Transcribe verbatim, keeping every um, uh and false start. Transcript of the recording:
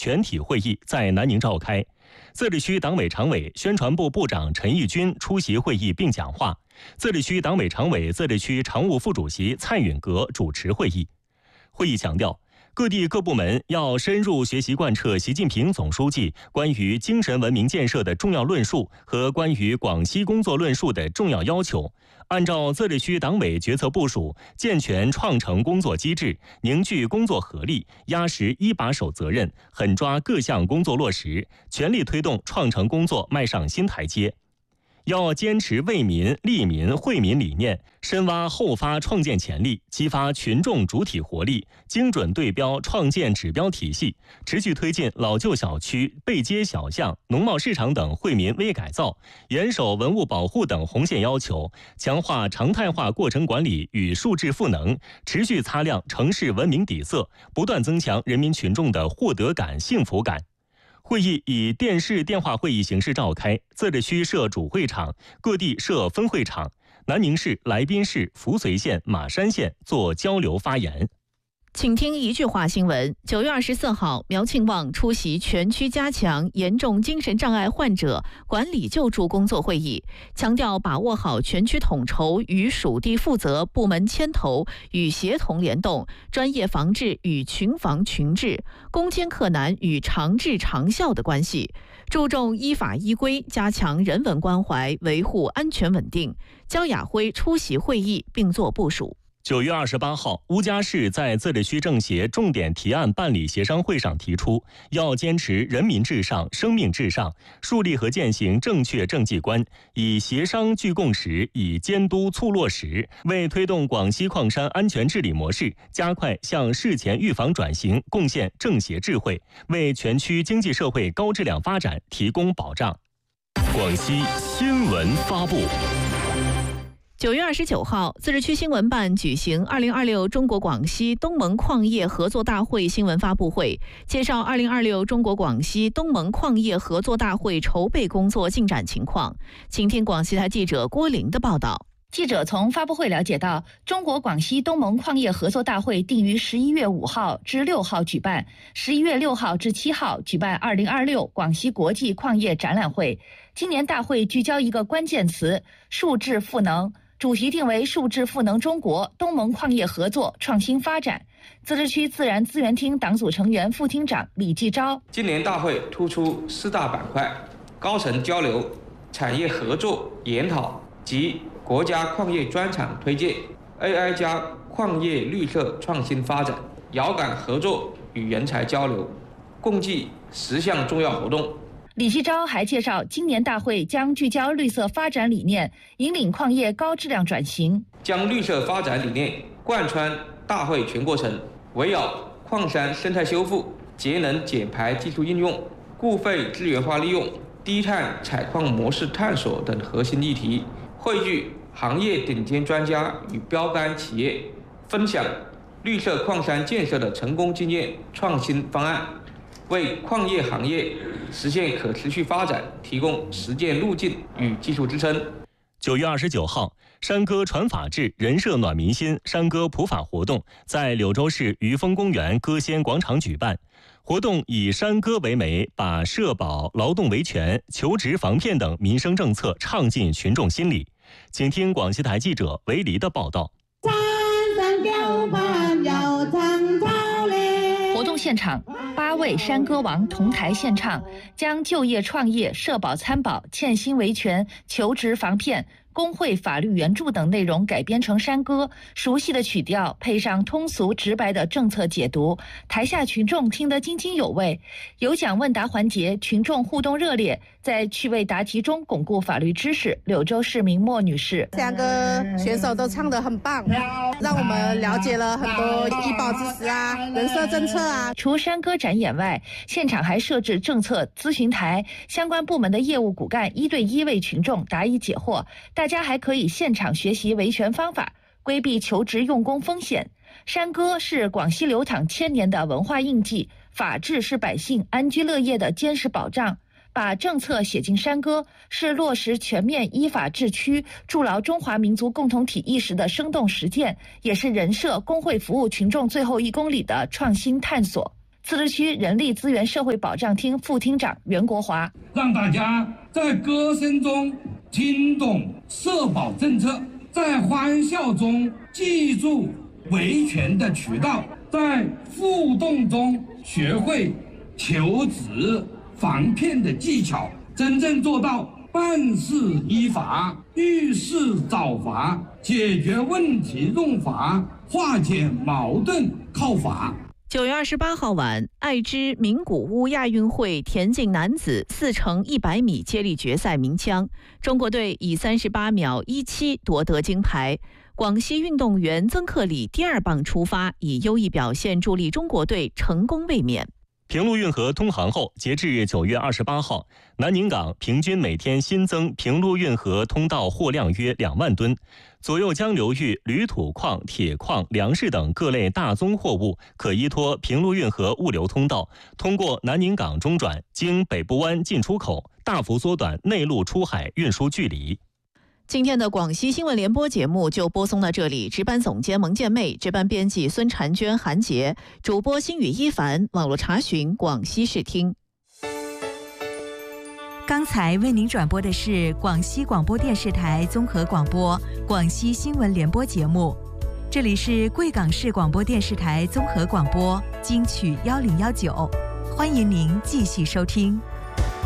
全体会议在南宁召开。自治区党委常委、宣传部部长陈义军出席会议并讲话，自治区党委常委、自治区常务副主席蔡允格主持会议。会议强调，各地各部门要深入学习贯彻习近平总书记关于精神文明建设的重要论述和关于广西工作论述的重要要求，按照自治区党委决策部署，健全创城工作机制，凝聚工作合力，压实一把手责任，狠抓各项工作落实，全力推动创城工作迈上新台阶。要坚持为民、利民、惠民理念，深挖后发创建潜力，激发群众主体活力，精准对标创建指标体系，持续推进老旧小区、背街小巷、农贸市场等惠民微改造，严守文物保护等红线要求，强化常态化过程管理与数字赋能，持续擦亮城市文明底色，不断增强人民群众的获得感、幸福感。会议以电视电话会议形式召开，自治区设主会场，各地设分会场。南宁市、来宾市、扶绥县、马山县做交流发言。 请听一句话新闻。九月二十四号，苗庆旺出席全区加强严重精神障碍患者管理救助工作会议，强调把握好全区统筹与属地负责部门牵头与协同联动，专业防治与群防群治，攻坚克难与长治长效的关系，注重依法依规，加强人文关怀，维护安全稳定。焦雅辉出席会议并作部署。 九月二十八号，乌家市在自治区政协重点提案办理协商会上提出，要坚持人民至上、生命至上，树立和践行正确政绩观，以协商聚共识，以监督促落实，为推动广西矿山安全治理模式加快向事前预防转型贡献政协智慧，为全区经济社会高质量发展提供保障。广西新闻发布。 九月二十九号，自治区新闻办举行二零二六中国广西东盟矿业合作大会新闻发布会，介绍二零二六中国广西东盟矿业合作大会筹备工作进展情况。请听广西台记者郭玲的报道。 记者从发布会了解到，中国广西东盟矿业合作大会定于十一月五号至六号举办，十一月六号至七号举办二零二六广西国际矿业展览会。今年大会聚焦一个关键词：数字赋能。主题定为数字赋能中国东盟矿业合作创新发展。自治区自然资源厅党组成员、副厅长李继钊， 今年大会突出四大板块：高层交流、产业合作研讨及国家矿业专场推介、A I 加矿业绿色创新发展、遥感合作与人才交流，共计十项重要活动。 李继钊还介绍，今年大会将聚焦绿色发展理念，引领矿业高质量转型， 将绿色发展理念贯穿大会全过程，围绕矿山生态修复、节能减排技术应用、固废资源化利用、低碳采矿模式探索等核心议题，汇聚行业顶尖专家与标杆企业，分享绿色矿山建设的成功经验、创新方案，为矿业行业实现可持续发展提供实践路径与技术支撑。 九月二十九号，山歌传法治，人社暖民心山歌普法活动在柳州市余丰公园歌仙广场举办。活动以山歌为媒，把社保、劳动维权、求职防骗等民生政策唱进群众心里。请听广西台记者韦黎的报道。 活动现场，八位山歌王同台献唱，将就业创业、社保参保、欠薪维权、求职防骗、工会法律援助等内容改编成山歌，熟悉的曲调配上通俗直白的政策解读，台下群众听得津津有味。有奖问答环节，群众互动热烈，在趣味答题中巩固法律知识。柳州市民莫女士， 两个选手都唱得很棒，让我们了解了很多医保知识啊、人社政策啊。 除山歌展演外，现场还设置政策咨询台，相关部门的业务骨干一对一为群众答疑解惑。大家还可以现场学习维权方法，规避求职用工风险。山歌是广西流淌千年的文化印记，法治是百姓安居乐业的坚实保障。把政策写进山歌，是落实全面依法治区、筑牢中华民族共同体意识的生动实践，也是人社工会服务群众最后一公里的创新探索。 自治区人力资源社会保障厅副厅长袁国华， 让大家在歌声中听懂社保政策，在欢笑中记住维权的渠道，在互动中学会求职防骗的技巧，真正做到办事依法，遇事找法，解决问题用法，化解矛盾靠法。 九月二十八号晚，爱知名古屋亚运会田径男子四乘一百米接力决赛鸣枪，中国队以三十八秒一七夺得金牌。广西运动员曾克礼第二棒出发，以优异表现助力中国队成功卫冕。 平陆运河通航后，截至九月二十八号，南宁港平均每天新增平陆运河通道货量约两万吨。左右江流域铝土矿、铁矿、粮食等各类大宗货物可依托平陆运河物流通道，通过南宁港中转，经北部湾进出口，大幅缩短内陆出海运输距离。 今天的广西新闻联播节目就播送到这里，值班总监蒙建妹，值班编辑孙婵娟、韩杰，主播新宇一凡，网络查询广西视听。 刚才为您转播的是广西广播电视台综合广播广西新闻联播节目，这里是贵港市广播电视台综合广播金曲幺零幺九，欢迎您继续收听。